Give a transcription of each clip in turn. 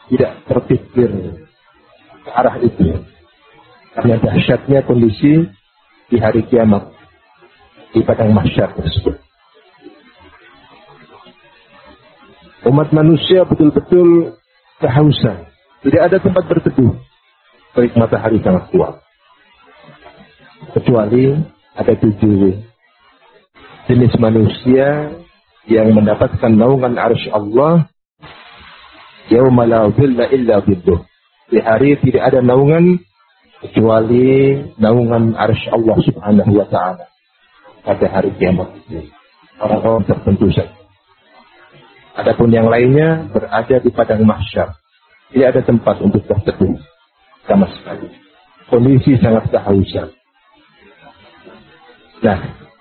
tidak terpikir ke arah itu. Karena dahsyatnya kondisi di hari kiamat, di padang mahsyar tersebut. Umat manusia betul-betul kehausan. Tidak ada tempat berteduh, terik matahari sangat kuat. Kecuali ada 7 jenis manusia yang mendapatkan naungan arsy Allah. Yauma la dhilla illa dhilluh. Di hari tidak ada naungan kecuali naungan arsy Allah Subhanahu wa taala. Pada hari kiamat itu orang-orang tertentu saja. Adapun yang lainnya berada di padang mahsyar. Tidak ada tempat untuk berteduh sama sekali. Kondisi sangat kehausan. Nah,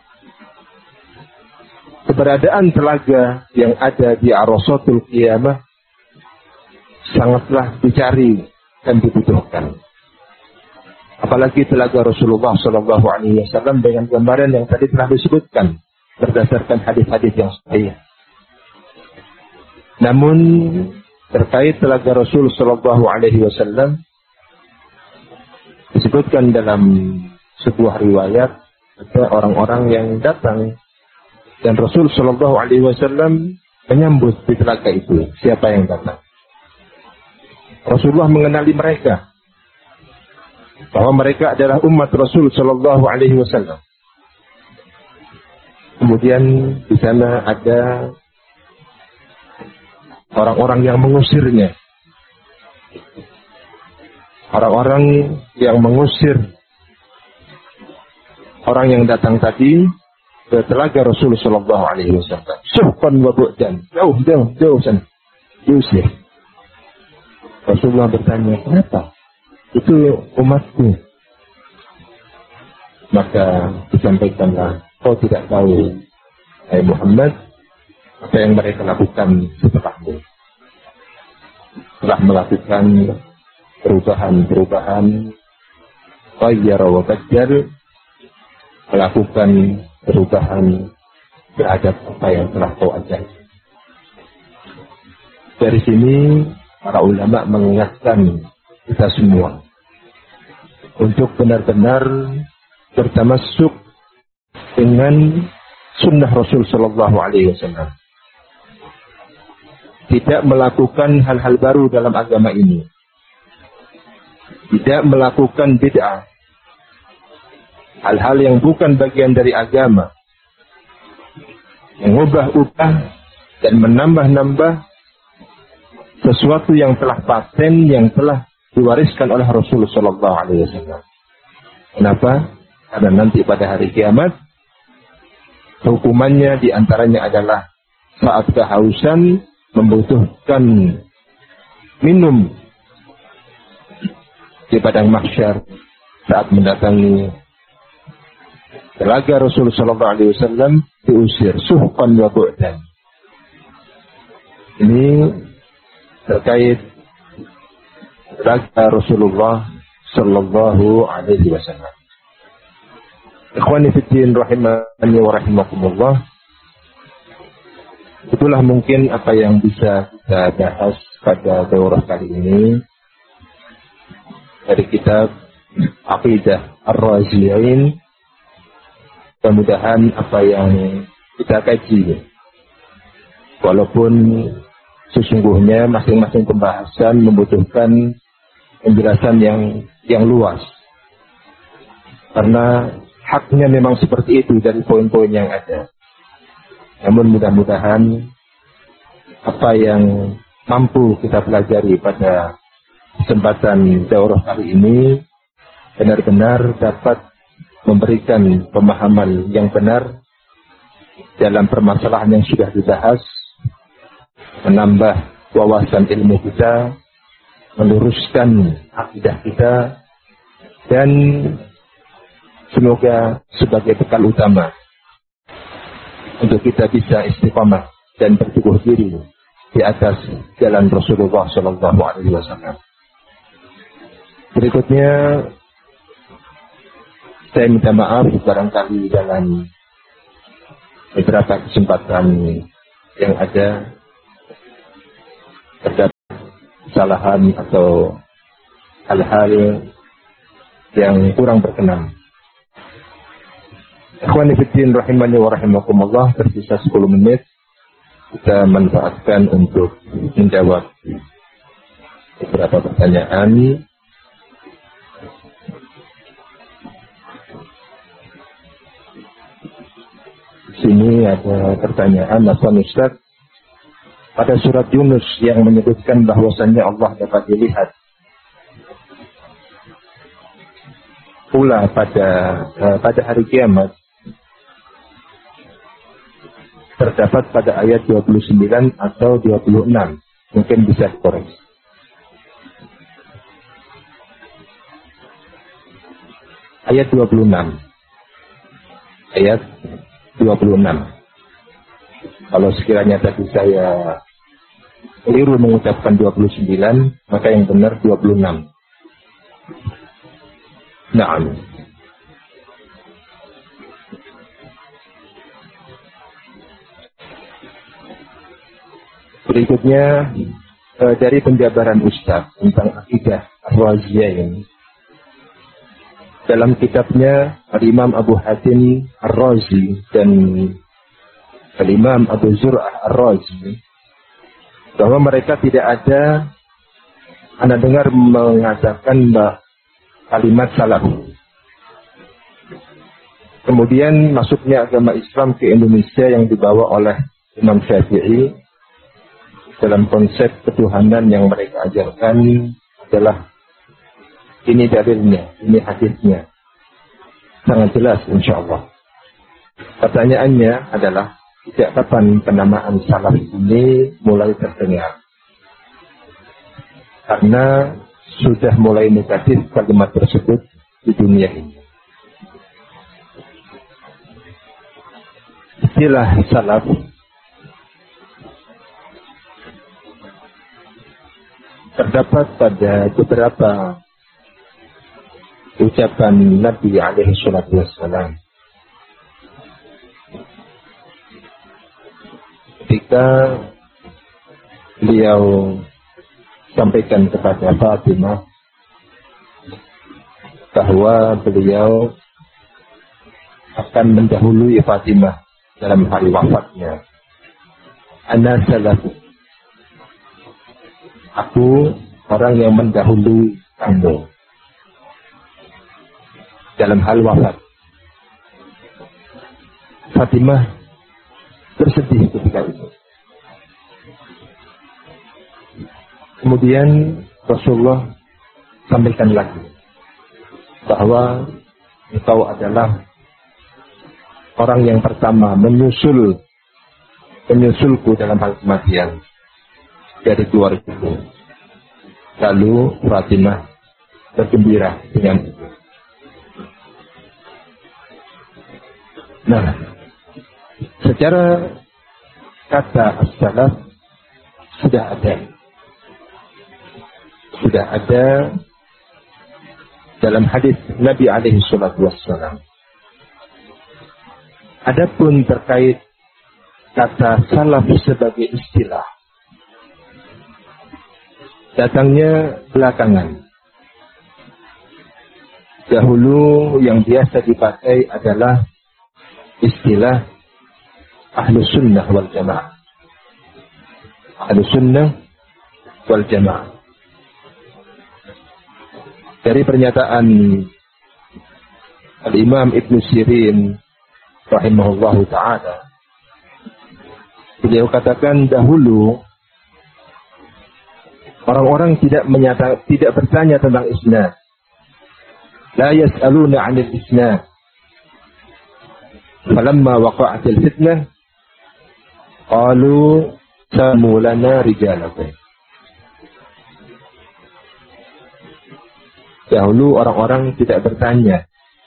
keberadaan telaga yang ada di Arasatul Qiyamah sangatlah dicari dan dibutuhkan. Apalagi telaga Rasulullah SAW dengan gambaran yang tadi telah disebutkan berdasarkan hadis-hadis yang sahih. Namun terkait telaga Rasul SAW disebutkan dalam sebuah riwayat ada orang-orang yang datang dan Rasul SAW menyambut di telaga itu. Siapa yang datang? Rasulullah mengenali mereka bahwa mereka adalah umat Rasul SAW. Kemudian di sana ada orang-orang yang mengusirnya. Orang-orang yang mengusir orang yang datang tadi ke telaga Rasul sallallahu alaihi wasallam. Suhqan wa bu'dan. Jauh sana. Diusir. Rasulullah bertanya, "Kenapa? Itu umatku." Maka disampaikanlah, "Kau tidak tahu, hai Muhammad, apa yang mereka lakukan setelahmu. Telah melakukan perubahan-perubahan, ghayyara wa baddal, melakukan perubahan terhadap apa yang telah kau ajari." Dari sini para ulama mengingatkan kita semua untuk benar-benar bertamassuk dengan sunnah Rasul sallallahu alaihi wasallam. Tidak melakukan hal-hal baru dalam agama ini. Tidak melakukan bid'ah. Hal-hal yang bukan bagian dari agama. Mengubah-ubah dan menambah-nambah sesuatu yang telah paten, yang telah diwariskan oleh Rasul sallallahu alaihi wasallam. Kenapa? Karena nanti pada hari kiamat hukumannya diantaranya adalah saat kehausan membutuhkan minum di padang mahsyar saat mendatangi telaga Rasul sallallahu alaihi wasallam diusir suhqan wa bu'dan. Ini terkait telaga Rasulullah sallallahu alaihi wasallam. Ikhwani fi din rahimani wa rahimakumullah. Itulah mungkin apa yang bisa kita bahas pada daurah kali ini dari kitab Aqidah Ar-Raziyain. Mudah-mudahan apa yang kita kaji, walaupun sesungguhnya masing-masing pembahasan membutuhkan penjelasan yang luas, karena haknya memang seperti itu dari poin-poin yang ada. Namun mudah-mudahan apa yang mampu kita pelajari pada kesempatan daurah kali ini benar-benar dapat memberikan pemahaman yang benar dalam permasalahan yang sudah dibahas, menambah wawasan ilmu kita, meluruskan akidah kita, dan semoga sebagai bekal utama untuk kita bisa istiqamah dan berteguh diri di atas jalan Rasulullah sallallahu alaihi wasallam. Berikutnya saya minta maaf barangkali dalam beberapa kesempatan yang ada terdapat kesalahan atau hal-hal yang kurang berkenan. Ikhwani fiddin rahimani wa rahimakumullah, tersisa 10 menit kita manfaatkan untuk menjawab beberapa pertanyaan. Di sini ada pertanyaan, Afwan Ustaz, pada surat Yunus yang menyebutkan bahwasannya Allah dapat dilihat pula pada hari kiamat, terdapat pada ayat 29 atau 26. Mungkin bisa dikoreksi. Ayat 26. Ayat 26. Kalau sekiranya tadi saya keliru mengucapkan 29, maka yang benar 26. Naam. Berikutnya dari penjabaran Ustaz tentang akidah Ar-Raziyain. Dalam kitabnya Al-Imam Abu Hatim Ar-Razi dan Al-Imam Abu Zur'ah Ar-Razi, bahwa mereka tidak ada, Anda dengar mengatakan bahwa kalimat salaf. Kemudian masuknya agama Islam ke Indonesia yang dibawa oleh Imam Syafi'i. Dalam konsep ketuhanan yang mereka ajarkan adalah ini dalilnya, ini hadisnya. Sangat jelas insyaAllah. Pertanyaannya adalah, sejak kapan penamaan salaf ini mulai terdengar? Karena sudah mulai negatif kalimat tersebut di dunia ini. Istilah salaf terdapat pada beberapa ucapan Nabi alaihi salatu wassalam. Ketika beliau sampaikan kepada Fatimah bahwa beliau akan mendahului Fatimah dalam hari wafatnya. Ana salafu, aku orang yang mendahului kamu dalam hal wafat. Fatimah bersedih ketika itu. Kemudian Rasulullah sampaikan lagi bahwa engkau adalah orang yang pertama menyusulku dalam hal kematian dari keluargaku. Lalu Fatimah bergembira dengan itu. Nah, secara kata as-salaf sudah ada dalam hadis Nabi alaihi salatu wassalam. Adapun terkait kata salaf sebagai istilah, datangnya belakangan. Dahulu yang biasa dipakai adalah istilah Ahlus Sunnah wal Jamaah. Ahlus Sunnah wal Jamaah. Dari pernyataan Al-Imam Ibn Sirin rahimahullahu ta'ala, beliau katakan dahulu orang-orang tidak bertanya tentang isnad. La yas'aluna 'anil isnad. Falamma waqa'atil fitnah qalu samu lana rijalakum. Dahulu orang-orang tidak bertanya.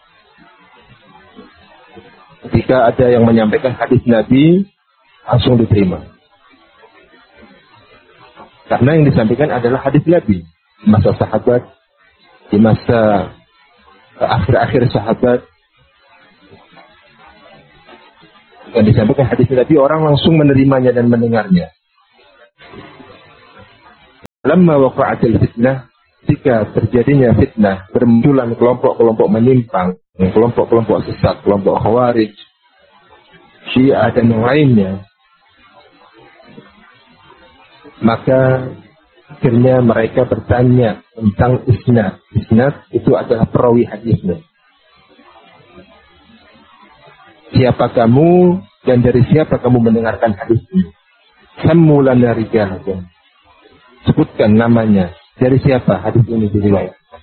Ketika ada yang menyampaikan hadis Nabi, langsung diterima. Karena yang disampaikan adalah hadis Nabi. Di masa sahabat, di masa akhir-akhir sahabat, yang disampaikan hadis Nabi, orang langsung menerimanya dan mendengarnya. lamma waqa'atil fitnah, ketika terjadinya fitnah, bermunculan kelompok-kelompok menyimpang, kelompok-kelompok sesat, kelompok Khawarij, Syiah dan yang lainnya, maka akhirnya mereka bertanya tentang isnad. Isnad itu adalah perawi hadisnya. Siapa kamu dan dari siapa kamu mendengarkan hadis ini? Sammu lana rijalakum. Sebutkan namanya. Dari siapa hadis ini diriwayatkan?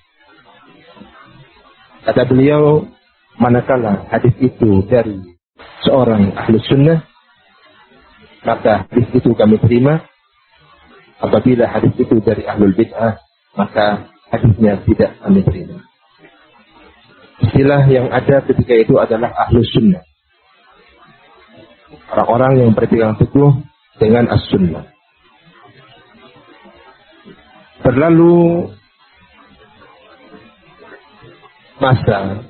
Kata beliau, manakala hadis itu dari seorang ahli sunnah, maka hadis itu kami terima. Apabila hadis itu dari ahlul bid'ah, maka hadisnya tidak kami terima. Istilah yang ada ketika itu adalah ahlus sunnah. Orang-orang yang berpegang teguh dengan as-sunnah. Berlalu masa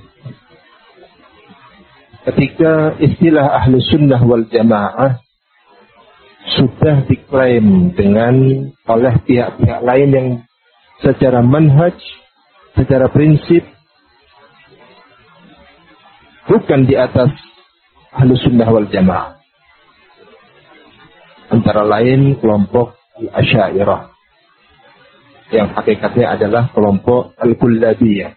ketika istilah ahlus sunnah wal jamaah sudah diklaim oleh pihak-pihak lain yang secara manhaj, secara prinsip bukan di atas ahlus sunnah wal jamaah. Antara lain kelompok Asy'ariyah yang hakikatnya adalah kelompok Al-Kullabiyah,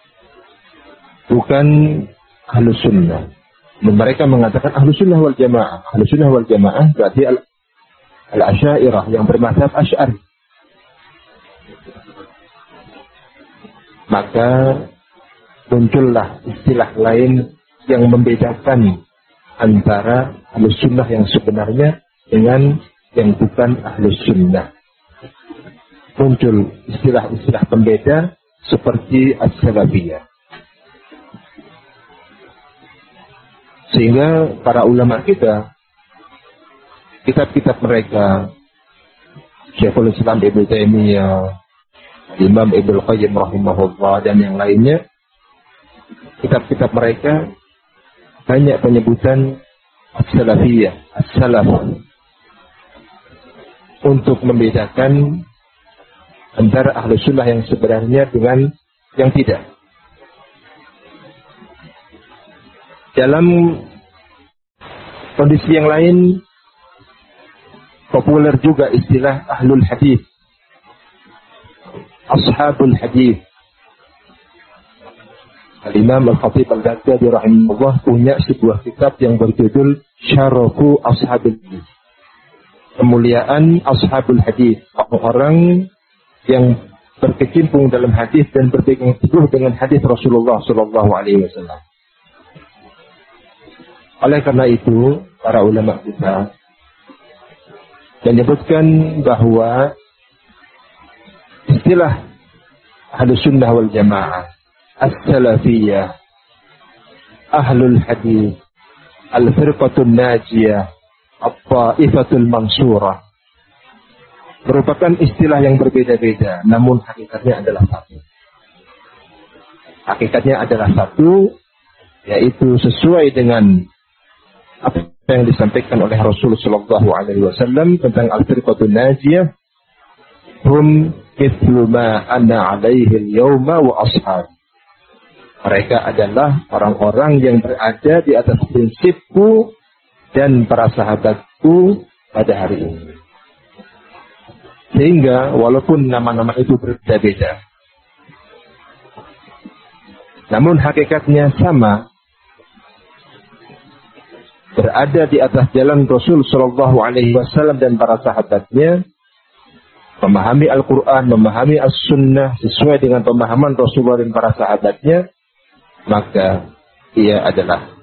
bukan ahlus sunnah. Mereka mengatakan ahlus sunnah wal jamaah. Ahlus sunnah wal jamaah berarti Al-Asy'ariyah yang bermadzhab Asy'ari. Maka muncullah istilah lain yang membedakan antara ahlus sunnah yang sebenarnya dengan yang bukan ahlus sunnah. Muncul istilah-istilah pembeda seperti as-salafiyah. Sehingga para ulama kita, kitab-kitab mereka, Syekhul Islam Ibnu Taimiyah, Imam Ibnu Qayyim rahimahullah dan yang lainnya, kitab-kitab mereka banyak penyebutan as-salafiyah, as-salaf, untuk membedakan antara ahlu sunnah yang sebenarnya dengan yang tidak. Dalam kondisi yang lain, populer juga istilah ahlul hadis, ashabul hadis. Al-Imam Al-Khatib Al-Baghdadi rahimahullah punya sebuah kitab yang berjudul Syarafu Ashabil Hadis, kemuliaan ashabul hadis, orang yang berkecimpung dalam hadis dan berpegang teguh dengan hadis Rasulullah sallallahu alaihi wasallam. Oleh karena itu, para ulama kita menyebutkan bahwa istilah Ahlus Sunnah wal Jamaah, as-salafiyah, ahlul hadis, al-firqatul najiyah, at-ta'ifatul mansurah, merupakan istilah yang berbeda-beda, namun hakikatnya adalah satu. Hakikatnya adalah satu, yaitu sesuai dengan apa yang disampaikan oleh Rasulullah sallallahu alaihi wasallam tentang al-firqatul najiyah, hum mithlu ma ana alaihi al-yawma wa ashab. Mereka adalah orang-orang yang berada di atas prinsipku dan para sahabatku pada hari ini. Sehingga walaupun nama-nama itu berbeda-beda, namun hakikatnya sama, berada di atas jalan Rasul sallallahu alaihi wasallam dan para sahabatnya, memahami Al-Quran, memahami As-Sunnah sesuai dengan pemahaman Rasulullah dan para sahabatnya, maka ia adalah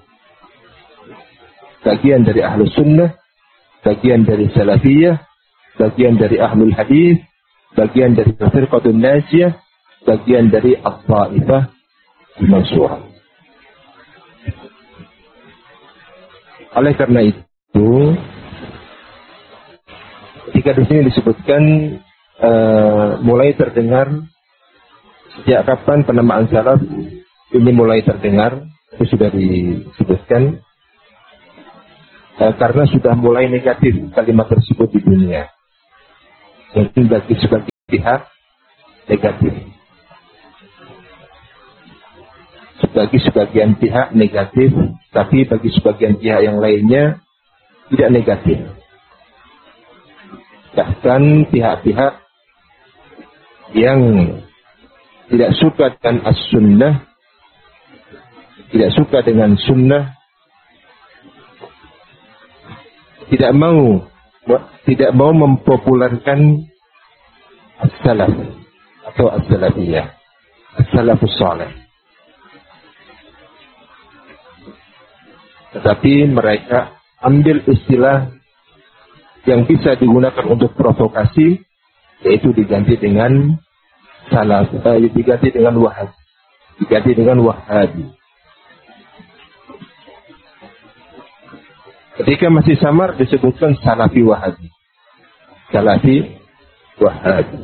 bagian dari Ahlus Sunnah, bagian dari Salafiyah, bagian dari Ahlul Hadis, bagian dari Firqatul Najiyah, bagian dari At-Ta'ifah Al-Mansurah. Oleh karena itu, ketika di sini disebutkan mulai terdengar, sejak kapan penamaan salaf ini mulai terdengar, itu sudah disebutkan, karena sudah mulai negatif kalimat tersebut di dunia. Mungkin bagi sebagian pihak negatif. Bagi sebagian pihak negatif, tapi bagi sebagian pihak yang lainnya tidak negatif. Bahkan pihak-pihak yang tidak suka dengan as-sunnah, tidak suka dengan sunnah, tidak mau mempopulerkan as-salaf atau as-salafiyah, as-salafus salih. Tetapi mereka ambil istilah yang bisa digunakan untuk provokasi, yaitu diganti dengan salaf, diganti dengan wahabi, diganti dengan wahabi. Ketika masih samar disebutkan salafi wahabi, salafi wahabi.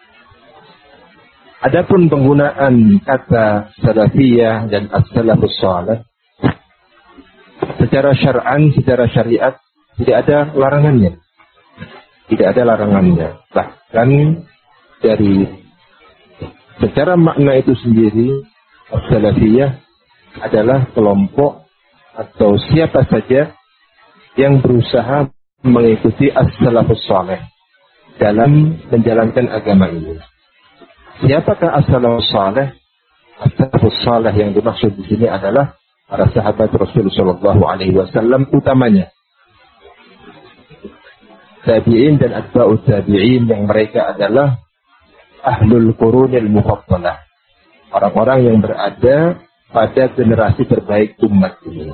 Adapun penggunaan kata salafiyah dan as-salafus salih secara syar'an, secara syariat tidak ada larangannya. Tidak ada larangannya. Bahkan dari secara makna itu sendiri, as-salafiyah adalah kelompok atau siapa saja yang berusaha mengikuti as-salafus salih dalam menjalankan agama ini. Siapakah as-salafus salih? As-salafus salih yang dimaksud di sini adalah para sahabat Rasulullah SAW utamanya. Tabi'in dan atba'ut tabi'in yang mereka adalah ahlul qurunil mufaddalah. Orang-orang yang berada pada generasi terbaik umat ini.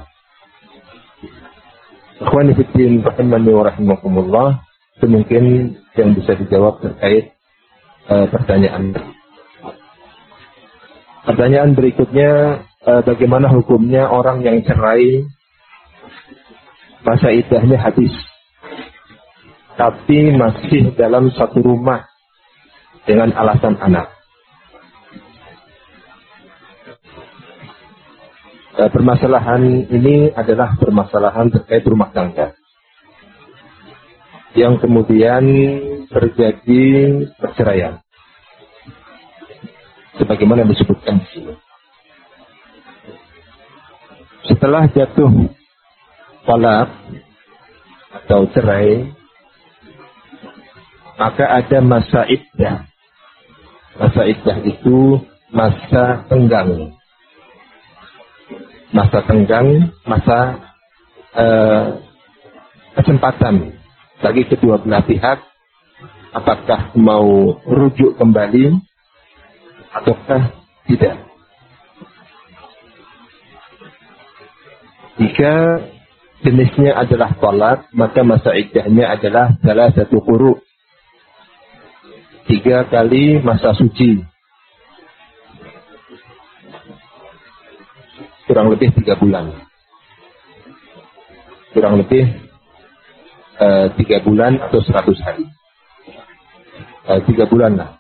Ikhwani fiddin rahimani wa rahimakumullah, itu mungkin yang bisa dijawab terkait pertanyaan. Pertanyaan berikutnya, bagaimana hukumnya orang yang cerai masa iddahnya habis tapi masih dalam satu rumah dengan alasan anak? Permasalahan ini adalah permasalahan terkait rumah tangga yang kemudian terjadi perceraian sebagaimana disebutkan di sini. Setelah jatuh talaq atau cerai, maka ada masa iddah. Masa iddah itu masa tenggang. Masa tenggang, masa kesempatan bagi kedua belah pihak, apakah mau rujuk kembali ataukah tidak. Jika jenisnya adalah talaq, maka masa iddahnya adalah salah satu quru', 3 kali masa suci, kurang lebih 3 bulan, kurang lebih 3 bulan atau 100 hari, 3 bulan lah,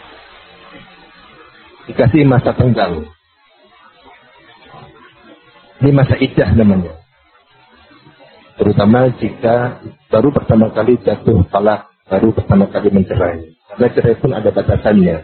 dikasih masa tenggang. Ini masa iddah namanya. Terutama jika baru pertama kali jatuh talak, baru pertama kali mencerai. Karena cerai pun ada batasannya.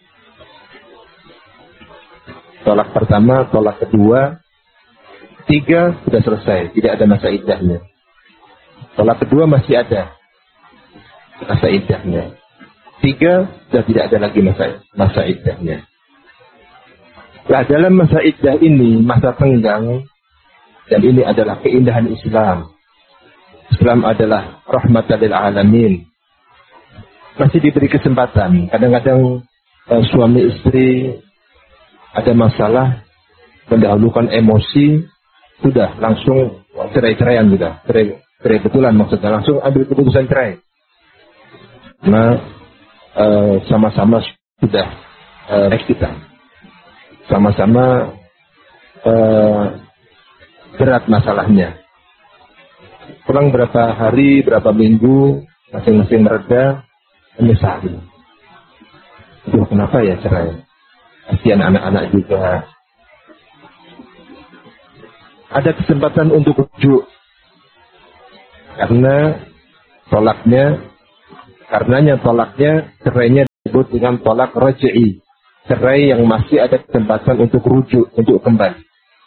Tolak pertama, tolak kedua, 3 sudah selesai, tidak ada masa iddahnya. Tolak kedua masih ada masa iddahnya. 3 sudah tidak ada lagi masa iddahnya. Nah, dalam masa iddah ini, masa tenggang, dan ini adalah keindahan Islam. Islam adalah rahmatan lil alamin. Masih diberi kesempatan. Kadang-kadang suami istri ada masalah, mendahulukan emosi, sudah langsung cerai-ceraian sudah. Cerai betulan maksudnya, langsung ambil keputusan cerai. Nah, sama-sama sudah kita. Sama-sama berat masalahnya. Kurang berapa hari, berapa minggu, masing-masing mereda, menyesali. Aduh, kenapa ya cerai? Kasihan anak-anak juga. Ada kesempatan untuk rujuk. Karenanya tolaknya, cerainya disebut dengan tolak raj'i, cerai yang masih ada kesempatan untuk rujuk, untuk kembali.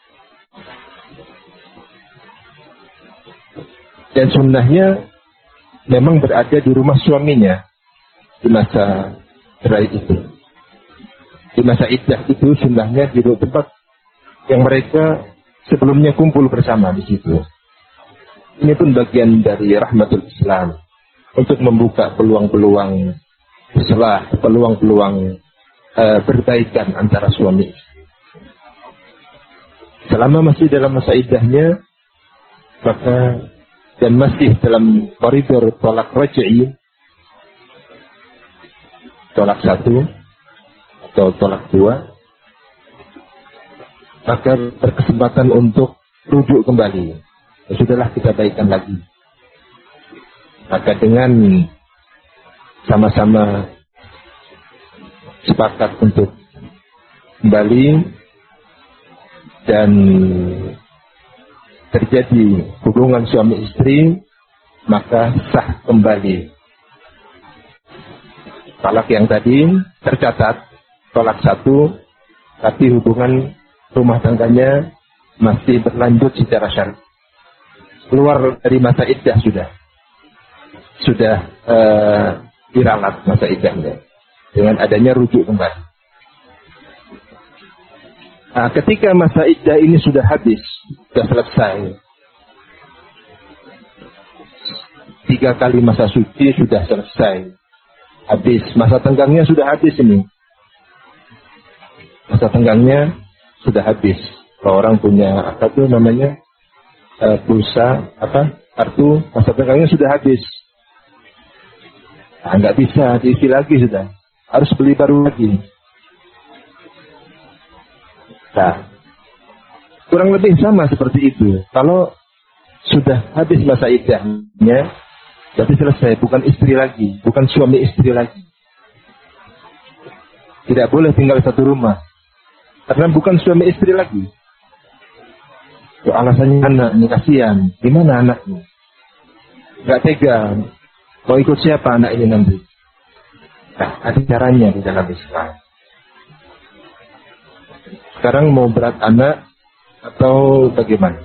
Dan sunnahnya memang berada di rumah suaminya di masa cerai itu. Di masa iddah itu sunnahnya di tempat yang mereka sebelumnya kumpul bersama di situ. Ini pun bagian dari rahmatul Islam untuk membuka peluang-peluang islah, peluang-peluang perbaikan antara suami istri. Selama masih dalam masa iddahnya, maka dan masih dalam koridor tolak raj'i, tolak 1 atau tolak 2, maka berkesempatan untuk rujuk kembali. Ya, sudahlah kita baikkan lagi. Maka dengan sama-sama sepakat untuk kembali dan terjadi hubungan suami istri, maka sah kembali. Talak yang tadi tercatat tolak 1, tapi hubungan rumah tangganya masih berlanjut secara syar'i. Keluar dari masa iddah sudah diralat masa iddahnya dengan adanya rujuk kembali. Nah, ketika masa iddah ini sudah habis, sudah selesai, 3 kali masa suci sudah selesai, habis, masa tenggangnya sudah habis ini. Masa tenggangnya sudah habis. Kalau orang punya apa tuh namanya pulsa kartu, masa tenggangnya sudah habis. Nah, nggak bisa diisi lagi, sudah harus beli baru lagi. Nah, kurang lebih sama seperti itu. Kalau sudah habis masa iddahnya, berarti selesai, bukan istri lagi, bukan suami istri lagi. Tidak boleh tinggal satu rumah, karena bukan suami istri lagi. Alasannya anak, ini kasihan. Gimana anaknya? Gak tega. Mau ikut siapa anak ini nanti? Nah, ada caranya di dalam Islam. Sekarang mau berat anak atau bagaimana?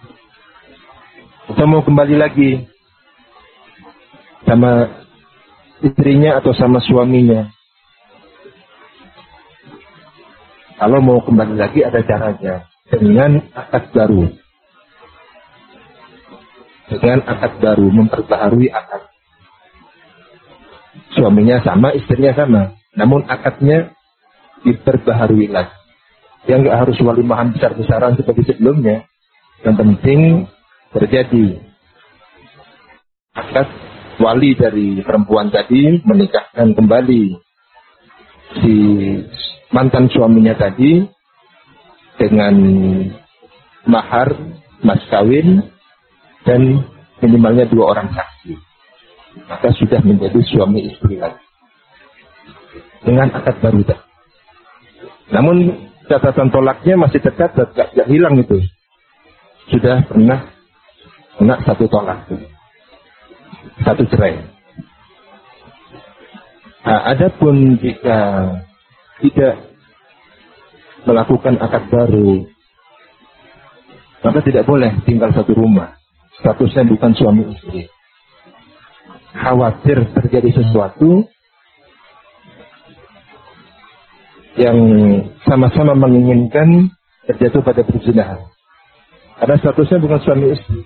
Atau mau kembali lagi sama istrinya atau sama suaminya? Kalau mau kembali lagi ada caranya, dengan akad baru. Dengan akad baru, memperbaharui akad. Suaminya sama, istrinya sama, namun akadnya diperbaharui lagi. Yang nggak harus walimahan besar-besaran seperti sebelumnya. Yang penting terjadi akad wali dari perempuan tadi menikahkan kembali si mantan suaminya tadi dengan mahar, mas kawin, dan minimalnya 2 orang saksi. Maka sudah menjadi suami istri lagi. Dengan akad baru tadi. Namun catatan tolaknya masih tercatat, gak hilang itu. Sudah pernah kena 1 tolak, 1 cerai. Nah, adapun jika tidak melakukan akad baru, maka tidak boleh tinggal satu rumah. Statusnya bukan suami istri. Khawatir terjadi sesuatu yang sama-sama menginginkan terjatuh pada perzinahan. Karena statusnya bukan suami istri.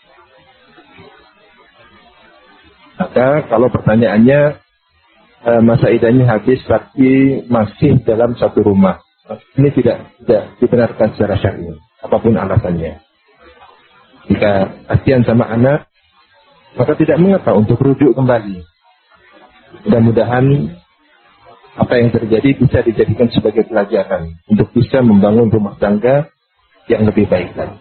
Maka kalau pertanyaannya masa iddahnya habis tapi masih dalam satu rumah, ini tidak dibenarkan secara syar'i, apapun alasannya. Jika kasihan sama anak, maka tidak mengapa untuk rujuk kembali. Mudah-mudahan apa yang terjadi bisa dijadikan sebagai pelajaran untuk bisa membangun rumah tangga yang lebih baik lagi.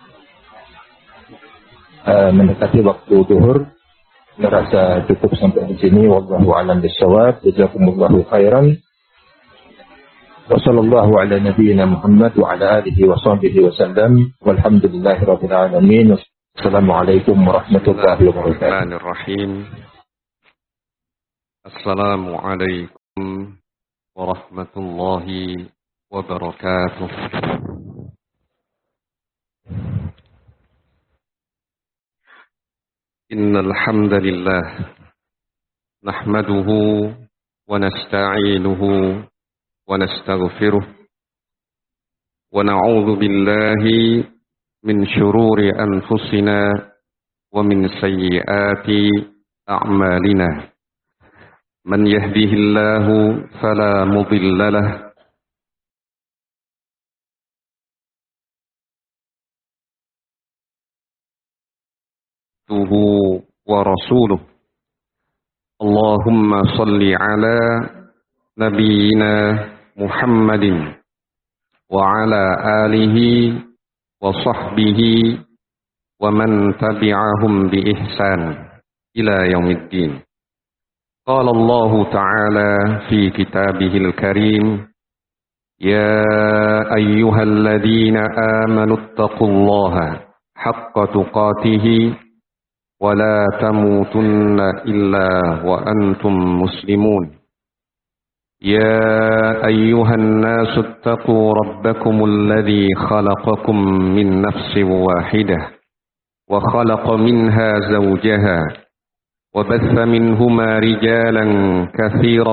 Mendekati waktu zuhur, merasa cukup sampai di sini. Wallahu a'lam bishawab. Jazakumullahu khairan. Wa sallallahu ala nabiyyina Muhammad wa ala alihi wa sahbihi wa sallam. Walhamdulillahi rabbil alamin. Assalamualaikum warahmatullahi wabarakatuh. Assalamualaikum. ورحمة الله وبركاته. إن الحمد لله نحمده ونستعينه ونستغفره ونعوذ بالله من شرور أنفسنا ومن سيئات أعمالنا. من يهده الله فلا مضل له ورسوله. اللهم صل على نبينا محمد وعلى آله وصحبه ومن تبعهم بإحسان إلى يوم الدين. قال الله تعالى في كتابه الكريم: يا أيها الذين آمنوا اتقوا الله حق تقاته ولا تموتن إلا وأنتم مسلمون. يا أيها الناس اتقوا ربكم الذي خلقكم من نفس واحدة وخلق منها زوجها وبث منهما رجالا كثيرا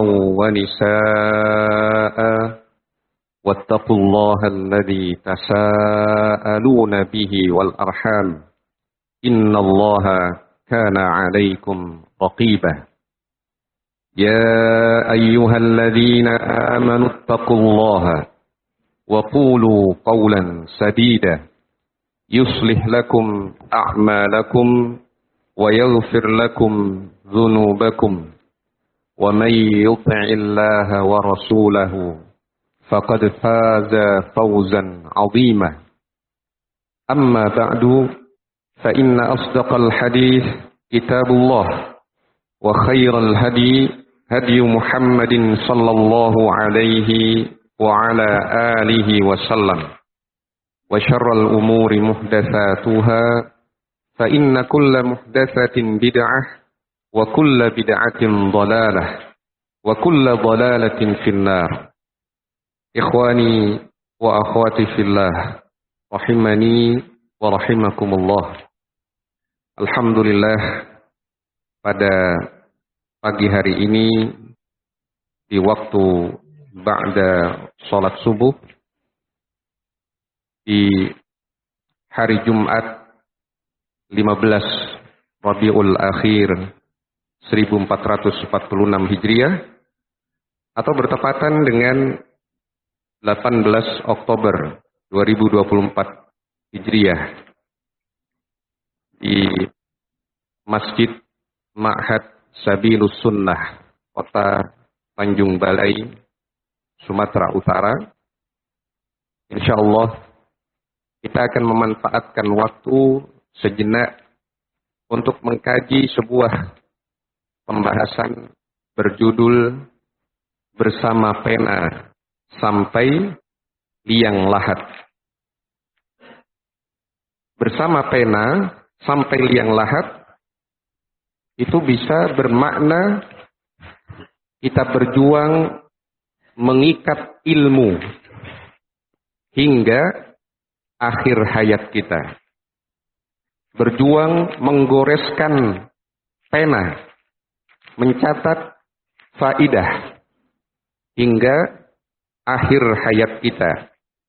ونساء واتقوا الله الذي تساءلون به والأرحام إن الله كان عليكم رقيبا. يا أيها الذين آمنوا اتقوا الله وقولوا قولا سديدا يصلح لكم أعمالكم ويغفر لكم ذنوبكم ومن يطع الله ورسوله فقد فاز فوزا عظيما. أما بعد فإن أصدق الحديث كتاب الله وخير الهدي هدي محمد صلى الله عليه وعلى آله وسلم وشر الأمور محدثاتها فإن كل محدثة بدعة وكل بدعة ضلالة وكل ضلالة في النار. إخواني وأخواتي في الله رحمني ورحمكم الله. Alhamdulillah, pada pagi hari ini di waktu ba'da salat subuh di hari Jumat 15 Rabiul Akhir 1446 Hijriah atau bertepatan dengan 18 Oktober 2024 Hijriah di Masjid Ma'had Sabilus Sunnah, Kota Tanjung Balai, Sumatera Utara. InsyaAllah kita akan memanfaatkan waktu sejenak untuk mengkaji sebuah pembahasan berjudul Bersama Pena Sampai Liang Lahat. Bersama pena sampai liang lahat itu bisa bermakna kita berjuang mengikat ilmu hingga akhir hayat kita. Berjuang menggoreskan pena, mencatat faidah hingga akhir hayat kita.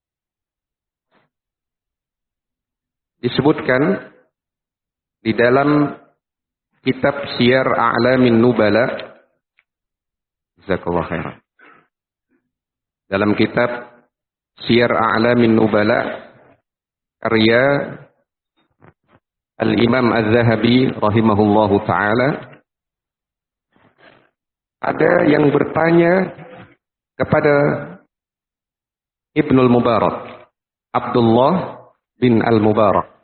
Disebutkan di dalam kitab Syiar A'lamin Nubala, jazakallahu khairan. Dalam kitab Syiar A'lamin Nubala karya Al-Imam Az-Zahabi rahimahullahu taala, ada yang bertanya kepada Ibnul Mubarak, Abdullah bin Al-Mubarak.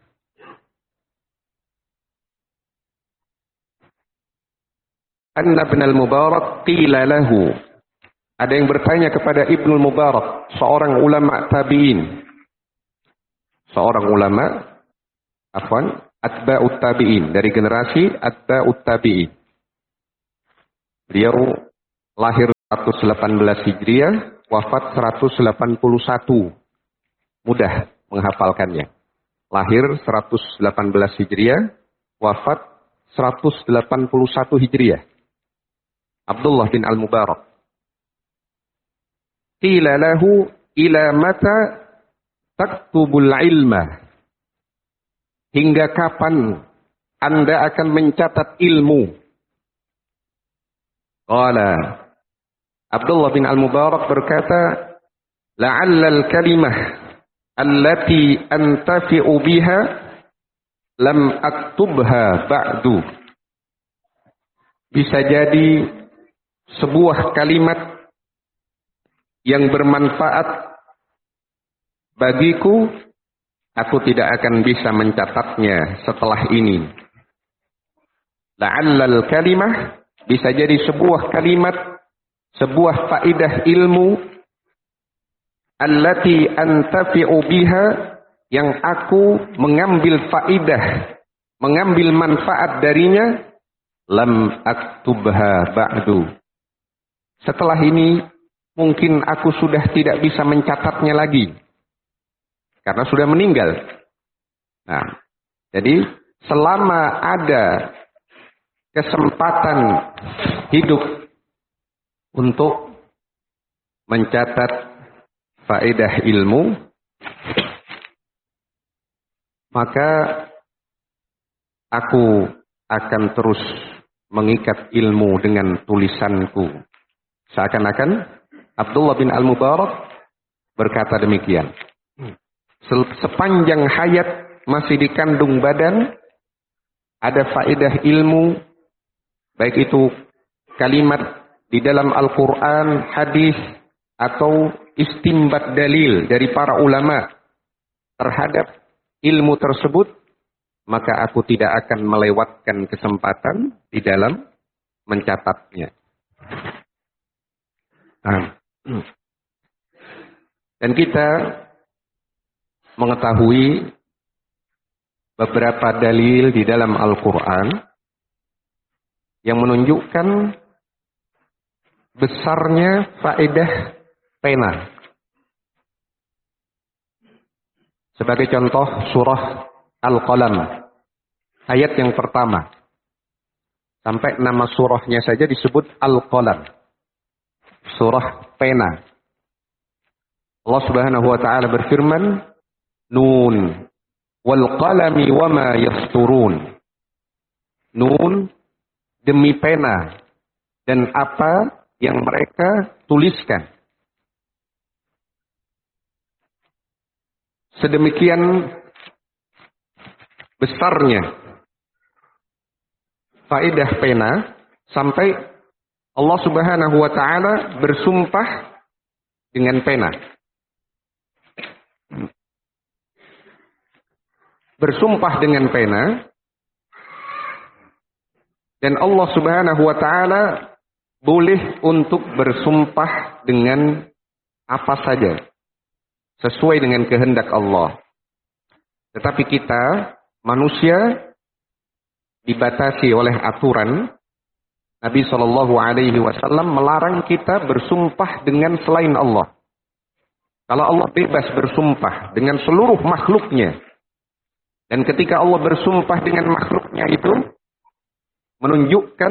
Anna bin Al-Mubarak qila lahu. Ada yang bertanya kepada Ibnul Mubarak, seorang ulama tabi'in. Seorang ulama, atba'ut tabi'in, dari generasi atba'ut tabi'in. Beliau lahir Hijriah, wafat 181. Mudah menghafalkannya. Lahir 118 Hijriah, wafat 181 Hijriah. Abdullah bin Al-Mubarak. Qila lahu ila mata taktubul ilma. Hingga kapan Anda akan mencatat ilmu? Qala Abdullah bin Al-Mubarak berkata, la'alla al-kalimah allati antafi'u biha lam aktubha ba'du. Bisa jadi sebuah kalimat yang bermanfaat bagiku, aku tidak akan bisa mencatatnya setelah ini. La'allal kalimah, bisa jadi sebuah kalimat, sebuah faidah ilmu, allati antafi'u biha, yang aku mengambil faidah, mengambil manfaat darinya, lam aktubha ba'du. Setelah ini, mungkin aku sudah tidak bisa mencatatnya lagi. Karena sudah meninggal. Nah, jadi selama ada kesempatan hidup untuk mencatat faedah ilmu, maka aku akan terus mengikat ilmu dengan tulisanku. Seakan-akan Abdullah bin Al-Mubarak berkata demikian. Sepanjang hayat masih dikandung badan, ada faedah ilmu, baik itu kalimat di dalam Al-Quran, hadis, atau istimbat dalil dari para ulama terhadap ilmu tersebut, maka aku tidak akan melewatkan kesempatan di dalam mencatatnya. Dan kita mengetahui beberapa dalil di dalam Al-Quran yang menunjukkan besarnya faedah pena. Sebagai contoh surah Al-Qalam, ayat yang pertama. Sampai nama surahnya saja disebut Al-Qalam. Surah pena. Allah Subhanahu wa taala berfirman, Nun wal qalami wama yasturun. Nun, demi pena dan apa yang mereka tuliskan. Sedemikian besarnya faedah pena sampai Allah Subhanahu wa taala bersumpah dengan pena. Bersumpah dengan pena, dan Allah Subhanahu wa taala boleh untuk bersumpah dengan apa saja sesuai dengan kehendak Allah. Tetapi kita manusia dibatasi oleh aturan. Nabi Shallallahu Alaihi Wasallam melarang kita bersumpah dengan selain Allah. Kalau Allah bebas bersumpah dengan seluruh makhluknya, dan ketika Allah bersumpah dengan makhluknya itu menunjukkan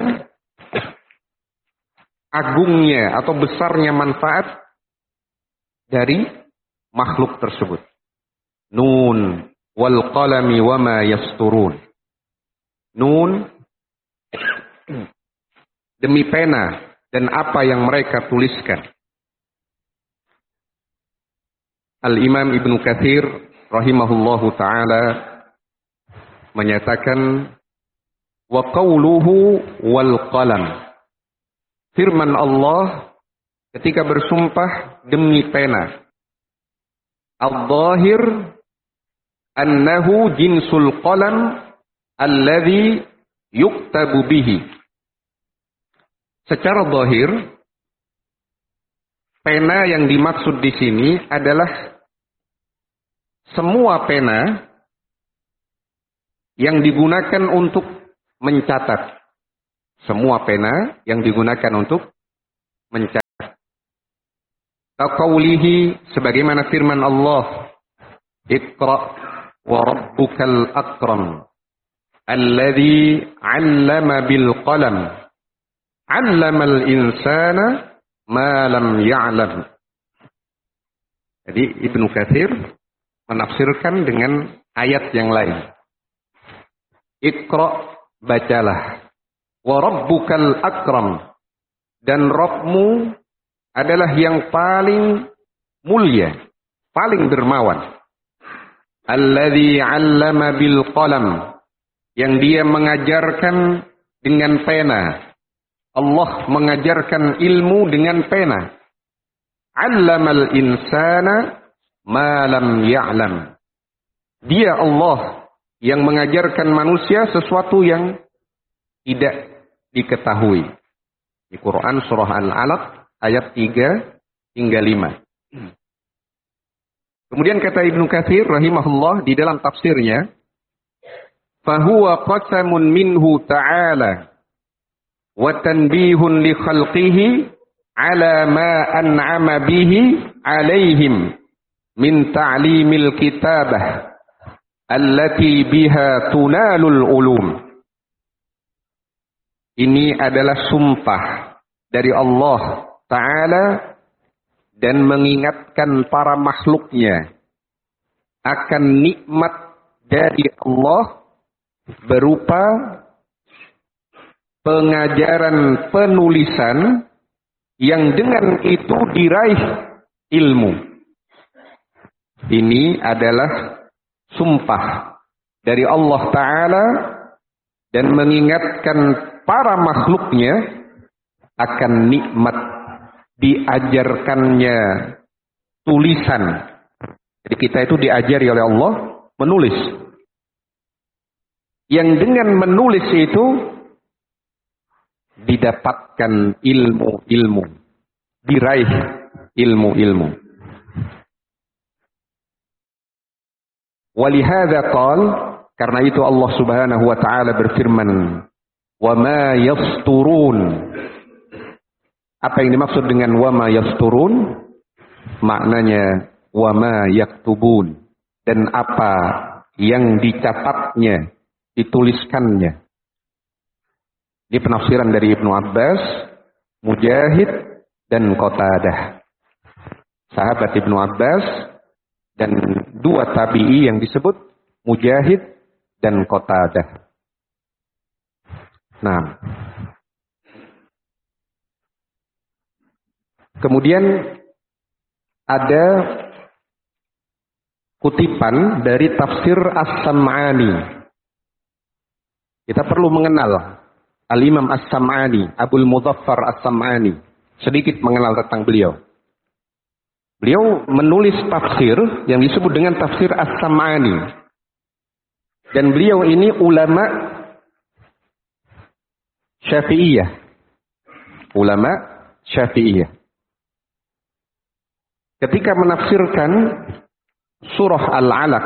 agungnya atau besarnya manfaat dari makhluk tersebut. Nun wal qalami wama yasturun. Nun, demi pena dan apa yang mereka tuliskan. Al-Imam Ibnu Katsir rahimahullahu taala menyatakan, wa qawluhu wal qalam. Firman Allah ketika bersumpah demi pena. Al-Zahir annahu jinsul qalam alladhi yuktabu bihi. Secara zahir, pena yang dimaksud di sini adalah semua pena yang digunakan untuk mencatat. Semua pena yang digunakan untuk mencatat. Qaulihi, sebagaimana firman Allah, Iqra wa rabbukal akram alladzi 'allama bil qalam 'allamal insana ma lam ya'lam. Jadi Ibnu Katsir menafsirkan dengan ayat yang lain. Iqra, bacalah. Wa rabbukal akram, dan Rabbmu adalah yang paling mulia, paling dermawan. Alladzi 'allama bil qalam, yang dia mengajarkan dengan pena. Allah mengajarkan ilmu dengan pena. 'Allamal insana ma lam ya'lam. Dia Allah yang mengajarkan manusia sesuatu yang tidak diketahui. Di Quran surah Al-Alaq ayat 3 hingga 5. Kemudian kata Ibnu Katsir rahimahullah di dalam tafsirnya, fahuwa qasamun minhu ta'ala wa tanbihun li khalqihi ala ma an'ama bihi alaihim min ta'limil kitabah allati biha tunalul ulum. Ini adalah sumpah dari Allah Ta'ala dan mengingatkan para makhluknya akan nikmat dari Allah berupa pengajaran penulisan yang dengan itu diraih ilmu. Ini adalah sumpah dari Allah Ta'ala dan mengingatkan para makhluknya akan nikmat diajarkannya tulisan. Jadi kita itu diajari oleh Allah menulis. Yang dengan menulis itu didapatkan ilmu-ilmu, diraih ilmu-ilmu. Walihada qal, karena itu Allah Subhanahu wa taala berfirman, "Wa ma yasturun." Apa yang dimaksud dengan wa ma yasturun? Maknanya wa ma yaktubun, dan apa yang dicatatnya, dituliskannya. Ini penafsiran dari Ibnu Abbas, Mujahid, dan Qatadah. Sahabat Ibnu Abbas dan dua tabi'i yang disebut Mujahid dan Qatadah. Nah, kemudian ada kutipan dari tafsir As-Sam'ani. Kita perlu mengenal Al-Imam As-Sam'ani, Abul Mudhaffar As-Sam'ani. Sedikit mengenal tentang beliau. Beliau menulis tafsir yang disebut dengan tafsir As-Sam'ani. Dan beliau ini ulama Syafi'iyah. Ulama Syafi'iyah. Ketika menafsirkan surah Al-Alaq,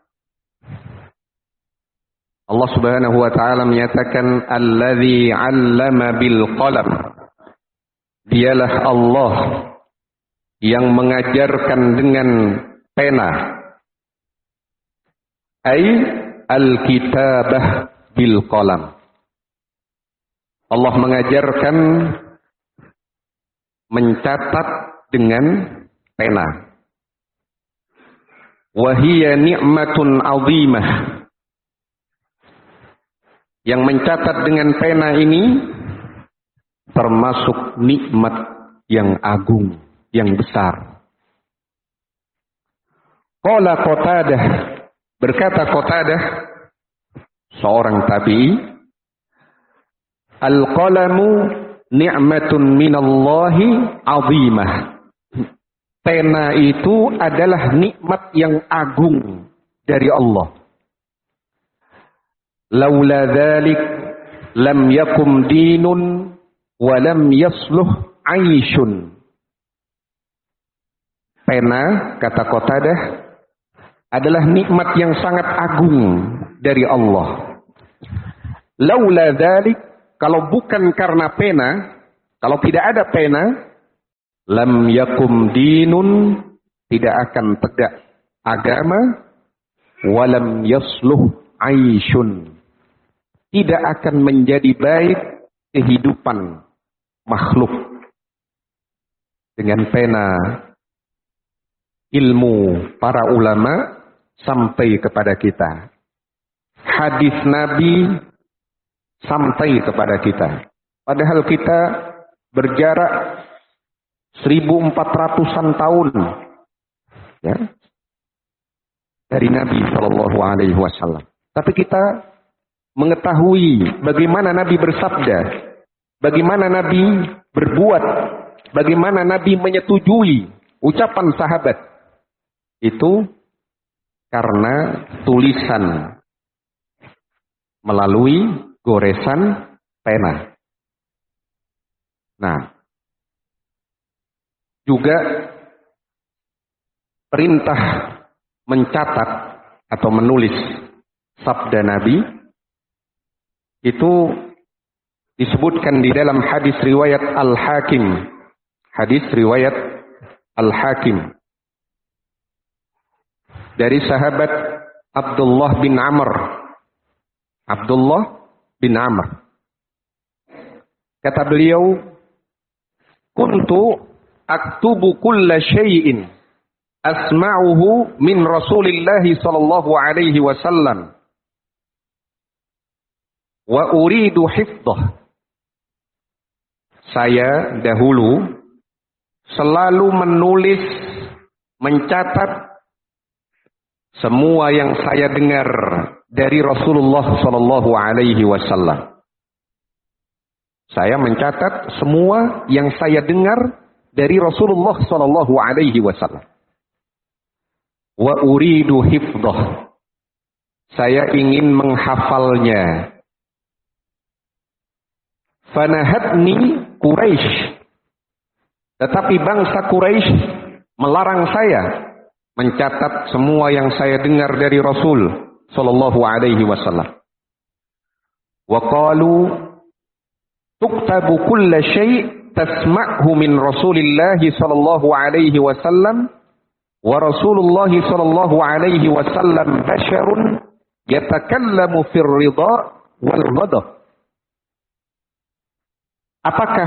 Allah Subhanahu wa taala menyatakan alladzi 'allama bil qalam. Dialah Allah yang mengajarkan dengan pena. Ai al-kitabah bil qalam. Allah mengajarkan mencatat dengan pena. Wa hiya ni'matun 'azimah. Yang mencatat dengan pena ini termasuk nikmat yang agung, yang besar. Qala Qatadah, berkata Qatadah, seorang tabi'i, al-qalamu ni'matun minallahi 'azimah. Pena itu adalah nikmat yang agung dari Allah. Laula dzalik lam yakum dinun wa lam yasluh 'aishun. Pena, kata Qatadah, adalah nikmat yang sangat agung dari Allah. Laula dzalik, kalau bukan karena pena, kalau tidak ada pena, lam yakum dinun, tidak akan tegak agama, walam yasluh aisyun, tidak akan menjadi baik kehidupan makhluk. Dengan pena ilmu para ulama sampai kepada kita, hadis Nabi sampai kepada kita, padahal kita berjarak 1400-an tahun ya, dari Nabi Shallallahu Alaihi Wasallam. Tapi kita mengetahui bagaimana Nabi bersabda, bagaimana Nabi berbuat, bagaimana Nabi menyetujui ucapan sahabat. Itu karena tulisan melalui goresan pena. Nah, juga perintah mencatat atau menulis sabda Nabi itu disebutkan di dalam hadis riwayat Al-Hakim. Hadis riwayat Al-Hakim dari sahabat Abdullah bin Amr. Abdullah bin Amr. Kata beliau, kuntu aktubu kulla syai'in asma'uhu min Rasulillah sallallahu alaihi wasallam wa uridu hifdzah. Saya dahulu selalu menulis, mencatat semua yang saya dengar dari Rasulullah sallallahu alaihi wasallam. Saya mencatat semua yang saya dengar dari Rasulullah sallallahu alaihi wasallam. Wa uridu hifdzah. Saya ingin menghafalnya. Fanahatni Quraisy. Tetapi bangsa Quraisy melarang saya mencatat semua yang saya dengar dari Rasul sallallahu alaihi wasallam. Wa qalu tuktabu kulla syai' tasma'hu min Rasulillah sallallahu alaihi wasallam wa Rasulullah sallallahu alaihi wasallam basyarun yatakallamu fir ridha wal ghadab. Apakah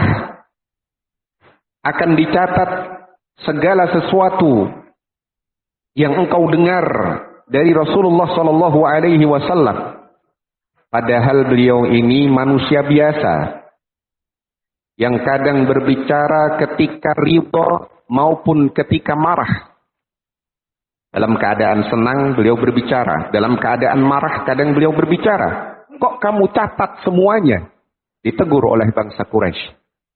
akan dicatat segala sesuatu yang engkau dengar dari Rasulullah sallallahu alaihi wasallam, padahal beliau ini manusia biasa yang kadang berbicara ketika ridha maupun ketika marah. Dalam keadaan senang beliau berbicara, dalam keadaan marah kadang beliau berbicara. Kok kamu catat semuanya? Ditegur oleh bangsa Quraisy.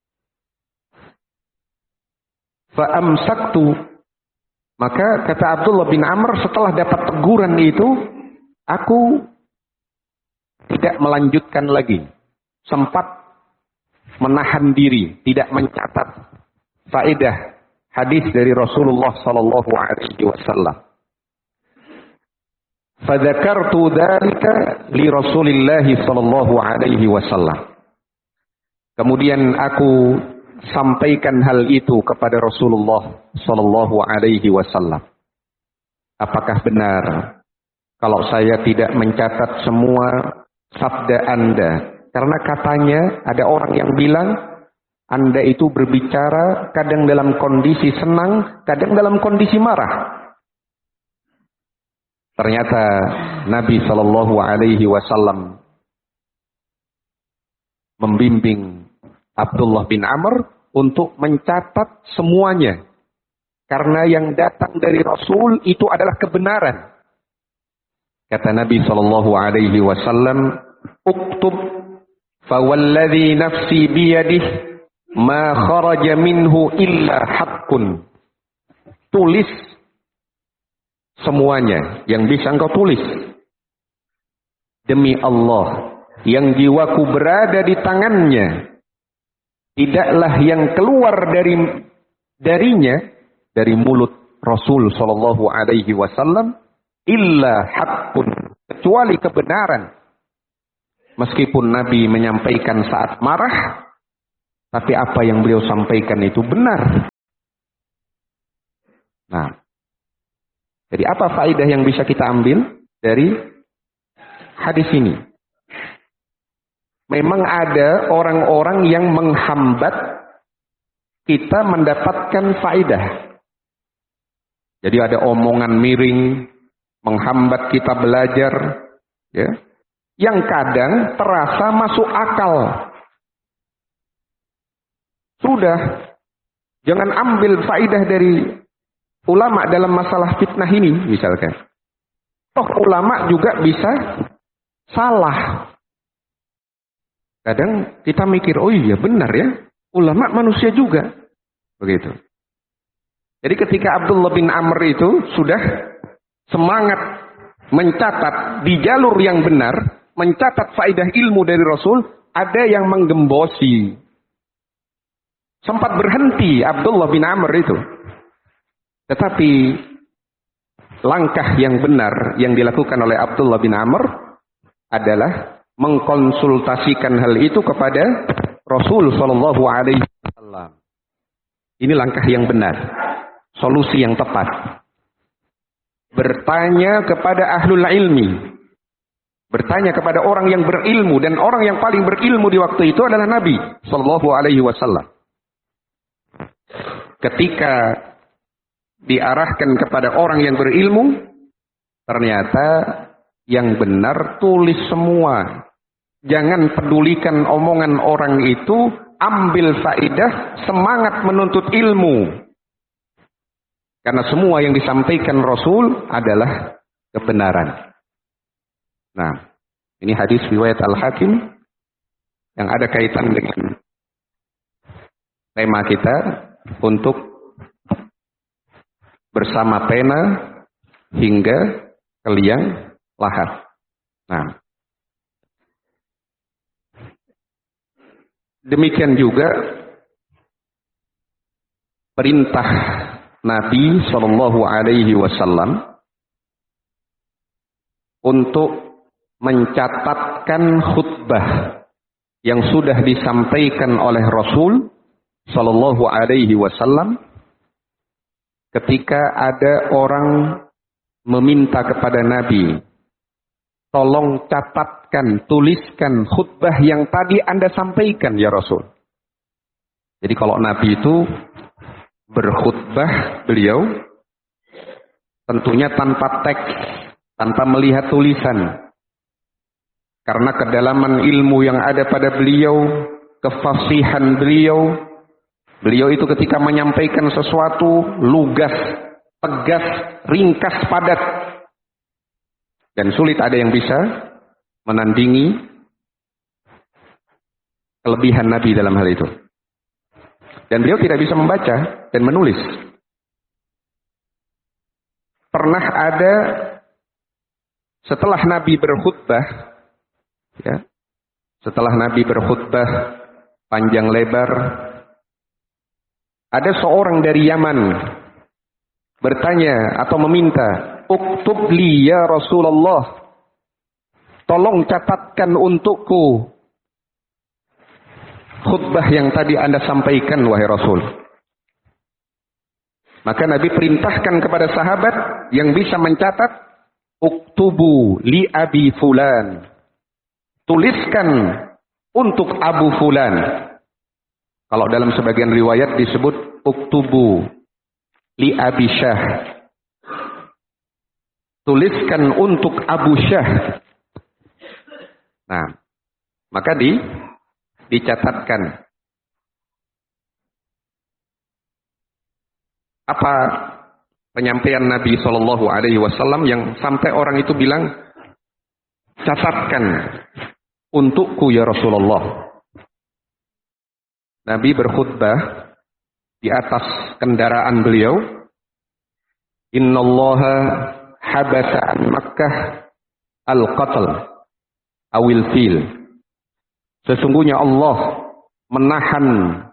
Fa'amsaktu, maka kata Abdullah bin Amr, setelah dapat teguran itu, aku tidak melanjutkan lagi. Sempat menahan diri, tidak mencatat faedah hadis dari Rasulullah sallallahu alaihi wasallam. Fadzakartu dzalika li Rasulillah sallallahu alaihi wasallam. Kemudian aku sampaikan hal itu kepada Rasulullah sallallahu alaihi wasallam. Apakah benar kalau saya tidak mencatat semua sabda Anda? Karena katanya ada orang yang bilang Anda itu berbicara kadang dalam kondisi senang, kadang dalam kondisi marah. Ternyata Nabi sallallahu alaihi wasallam membimbing Abdullah bin Amr untuk mencatat semuanya. Karena yang datang dari Rasul itu adalah kebenaran. Kata Nabi sallallahu alaihi wasallam, "Uktub fawalladhi nafsi biyadih ma kharaja minhu illa haqqun." Tulis semuanya yang bisa engkau tulis. Demi Allah yang jiwaku berada di tangannya, tidaklah yang keluar darinya, dari mulut Rasul sallallahu alaihi wasallam, illa haqqun, kecuali kebenaran. Meskipun Nabi menyampaikan saat marah, tapi apa yang beliau sampaikan itu benar. Nah, jadi apa faedah yang bisa kita ambil dari hadis ini? Memang ada orang-orang yang menghambat kita mendapatkan faedah. Jadi ada omongan miring, menghambat kita belajar, ya, yang kadang terasa masuk akal. Sudah, jangan ambil faedah dari ulama dalam masalah fitnah ini, misalkan. Toh ulama juga bisa salah. Kadang kita mikir, oh iya benar ya, ulama manusia juga. Begitu. Jadi ketika Abdullah bin Amr itu sudah semangat mencatat di jalur yang benar, mencatat faedah ilmu dari Rasul, ada yang menggembosi. Sempat berhenti Abdullah bin Amr itu. Tetapi langkah yang benar yang dilakukan oleh Abdullah bin Amr adalah mengkonsultasikan hal itu kepada Rasul Shallallahu Alaihi Wasallam. Ini langkah yang benar, solusi yang tepat. Bertanya kepada ahlul ilmi, bertanya kepada orang yang berilmu, dan orang yang paling berilmu di waktu itu adalah Nabi Shallallahu Alaihi Wasallam. Ketika diarahkan kepada orang yang berilmu, ternyata yang benar tulis semua. Jangan pedulikan omongan orang itu, ambil faedah, semangat menuntut ilmu. Karena semua yang disampaikan Rasul adalah kebenaran. Nah, ini hadis riwayat Al-Hakim yang ada kaitan dengan tema kita untuk bersama pena hingga ke liang lahat. Nah, demikian juga perintah Nabi Shallallahu Alaihi Wasallam untuk mencatatkan khutbah yang sudah disampaikan oleh Rasul Shallallahu Alaihi Wasallam ketika ada orang meminta kepada Nabi, tolong catatkan, tuliskan khutbah yang tadi Anda sampaikan ya Rasul. Jadi kalau Nabi itu berkhutbah, beliau tentunya tanpa teks, tanpa melihat tulisan. Karena kedalaman ilmu yang ada pada beliau, kefasihan beliau, beliau itu ketika menyampaikan sesuatu lugas, tegas, ringkas, padat. Dan sulit ada yang bisa menandingi kelebihan Nabi dalam hal itu. Dan beliau tidak bisa membaca dan menulis. Pernah ada setelah Nabi berkhutbah, ya, setelah Nabi berkhutbah panjang lebar, ada seorang dari Yaman bertanya atau meminta, "Uktub li ya Rasulullah, tolong catatkan untukku khutbah yang tadi Anda sampaikan wahai Rasul." Maka Nabi perintahkan kepada sahabat yang bisa mencatat, "Uktubu li abi fulan." Tuliskan untuk Abu Fulan. Kalau dalam sebagian riwayat disebut uktubu li Abi Syah. Tuliskan untuk Abu Syah. Nah, maka dicatatkan. Apa penyampaian Nabi Shallallahu Alaihi Wasallam yang sampai orang itu bilang, catatkan untukku ya Rasulullah. Nabi berkhutbah di atas kendaraan beliau. Innallaha habasa an Makkah al-qatl awil fil. Sesungguhnya Allah menahan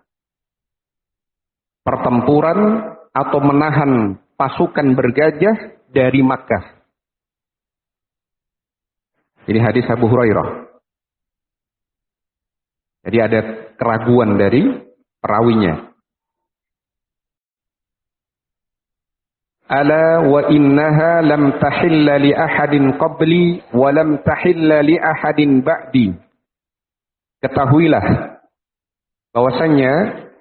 pertempuran atau menahan pasukan bergajah dari Makkah. Ini hadis Abu Hurairah. Jadi ada keraguan dari perawinya. Ala wa innaha lam tahilla li ahadin qabli wa lam tahilla li ahadin ba'di. Ketahuilah bahwasannya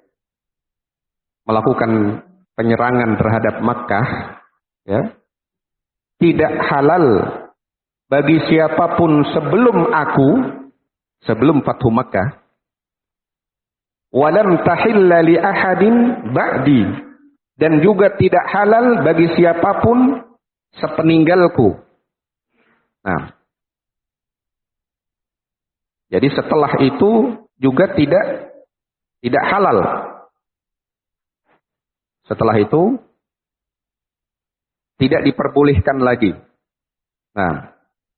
melakukan penyerangan terhadap Makkah ya, tidak halal bagi siapapun sebelum aku, sebelum Fathu Makkah. Walam tahilla li ahadin ba'di, dan juga tidak halal bagi siapapun sepeninggalku. Nah, jadi setelah itu juga tidak halal. Setelah itu tidak diperbolehkan lagi. Nah,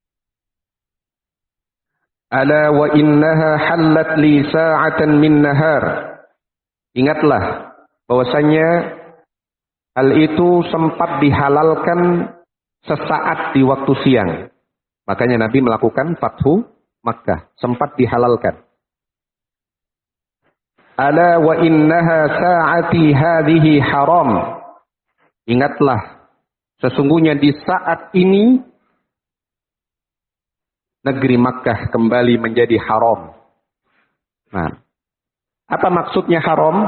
ala wa innaha hallat li sa'atan min nahar. Ingatlah bahwasanya hal itu sempat dihalalkan sesaat di waktu siang. Makanya Nabi melakukan Fathu Makkah, sempat dihalalkan. Ala wa innaha sa'ati hadhihi haram. Ingatlah, sesungguhnya di saat ini negeri Makkah kembali menjadi haram. Nah, apa maksudnya haram?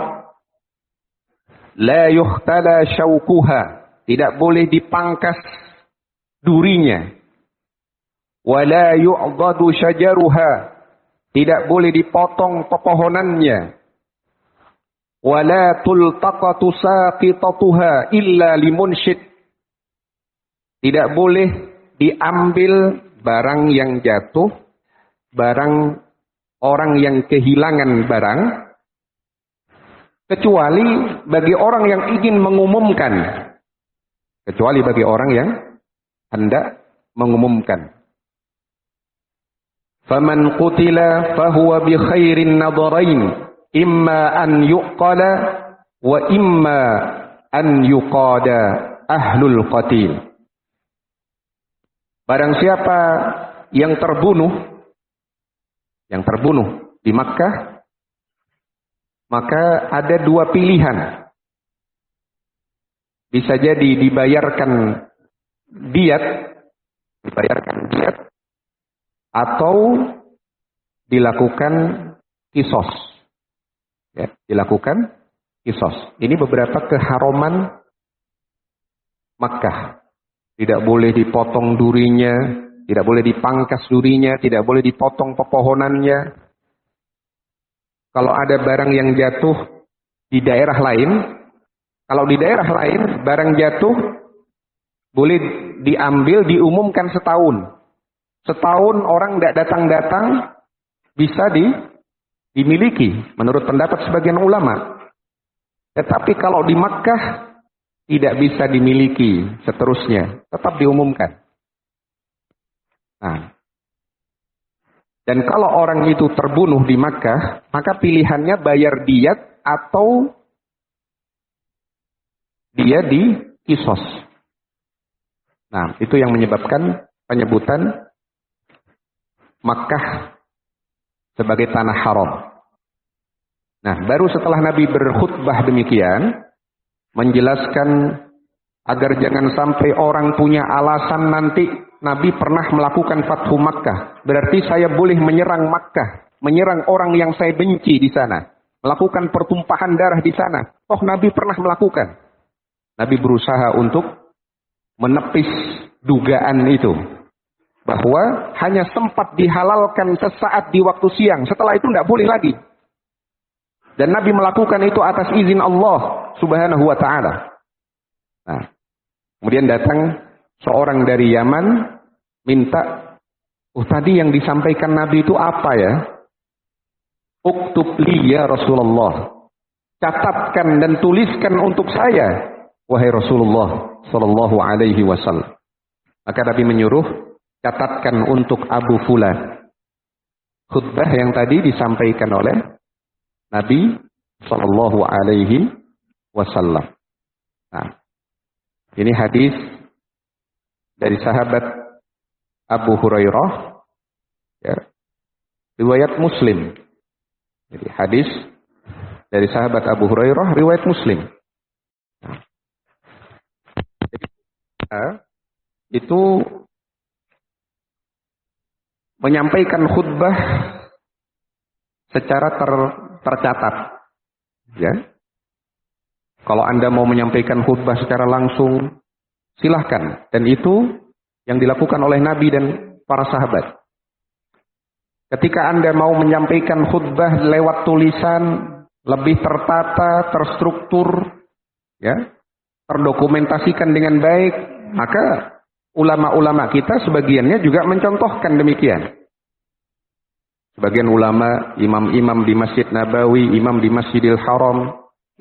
La yuhtala syaukuha, tidak boleh dipangkas durinya. Wa la yu'dadu syajaruha, tidak boleh dipotong pepohonannya. Wa la tultaqatu saqitatuha illa limunshid, tidak boleh diambil barang yang jatuh, barang orang yang kehilangan barang, kecuali bagi orang yang ingin mengumumkan. Kecuali bagi orang yang hendak mengumumkan. Faman qutila fahuwa bi khairin nadharain, imma an yuqala wa imma an yuqada ahlul qatil. Barang siapa yang terbunuh di Makkah, maka ada dua pilihan. Bisa jadi dibayarkan diat atau dilakukan kisos. Ya, dilakukan kisos. Ini beberapa keharaman Makkah. Tidak boleh dipotong durinya, tidak boleh dipangkas durinya, tidak boleh dipotong pepohonannya. Kalau ada barang yang jatuh di daerah lain, kalau di daerah lain barang jatuh boleh diambil, diumumkan setahun. Setahun orang tidak datang-datang bisa dimiliki menurut pendapat sebagian ulama. Tetapi kalau di Makkah tidak bisa dimiliki seterusnya, tetap diumumkan. Nah, dan kalau orang itu terbunuh di Makkah, maka pilihannya bayar diat atau dia dikisos. Nah, itu yang menyebabkan penyebutan Makkah sebagai tanah haram. Nah, baru setelah Nabi berkhutbah demikian, menjelaskan agar jangan sampai orang punya alasan nanti Nabi pernah melakukan Fathu Makkah, berarti saya boleh menyerang Makkah, menyerang orang yang saya benci di sana, melakukan pertumpahan darah di sana. Oh, Nabi pernah melakukan. Nabi berusaha untuk menepis dugaan itu, bahwa hanya sempat dihalalkan sesaat di waktu siang, setelah itu tidak boleh lagi. Dan Nabi melakukan itu atas izin Allah Subhanahu wa ta'ala. Nah, kemudian datang seorang dari Yaman minta, tadi yang disampaikan Nabi itu apa ya? Uktub li ya Rasulullah. Catatkan dan tuliskan untuk saya, wahai Rasulullah sallallahu alaihi wasallam. Maka Nabi menyuruh, catatkan untuk Abu Fulan. Khutbah yang tadi disampaikan oleh Nabi sallallahu alaihi wasallam. Nah, ini hadis dari sahabat Abu Hurairah, ya, riwayat Muslim. Jadi hadis dari sahabat Abu Hurairah riwayat Muslim. Nah, jadi itu menyampaikan khutbah secara tercatat. Ya. Kalau Anda mau menyampaikan khutbah secara langsung, silahkan. Dan itu yang dilakukan oleh Nabi dan para sahabat. Ketika Anda mau menyampaikan khutbah lewat tulisan, lebih tertata, terstruktur, ya, terdokumentasikan dengan baik, maka ulama-ulama kita sebagiannya juga mencontohkan demikian. Sebagian ulama, imam-imam di Masjid Nabawi, imam di Masjidil Haram,